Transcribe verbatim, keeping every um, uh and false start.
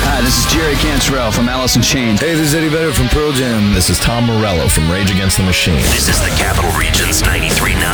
Hi, this is Jerry Cantrell from Alice in Chains. Hey, this is Eddie Vedder from Pearl Jam. This is Tom Morello from Rage Against the Machine. This is the Capital Region's ninety-three point